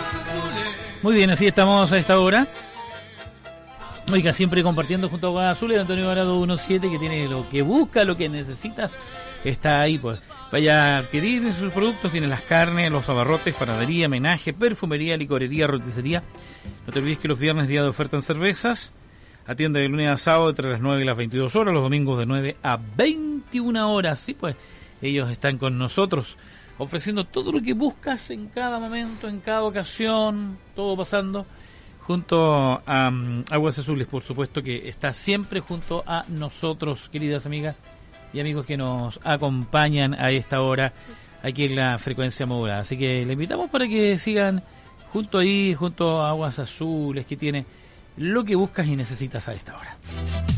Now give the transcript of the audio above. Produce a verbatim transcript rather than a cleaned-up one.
Muy bien, así estamos a esta hora. Oiga, siempre compartiendo junto a Aguas Azules de Antonio Varado diecisiete, que tiene lo que busca, lo que necesitas, está ahí, pues. Vaya a adquirir sus productos, tiene las carnes, los abarrotes, panadería, menaje, perfumería, licorería, roticería. No te olvides que los viernes día de oferta en cervezas. Atiende de lunes a sábado entre las nueve y las veintidós horas, los domingos de nueve a veintiuna horas. Sí, pues ellos están con nosotros, ofreciendo todo lo que buscas en cada momento, en cada ocasión, todo pasando junto a um, Aguas Azules, por supuesto, que está siempre junto a nosotros, queridas amigas y amigos que nos acompañan a esta hora aquí en la frecuencia modulada. Así que le invitamos para que sigan junto ahí, junto a Aguas Azules, que tiene lo que buscas y necesitas a esta hora.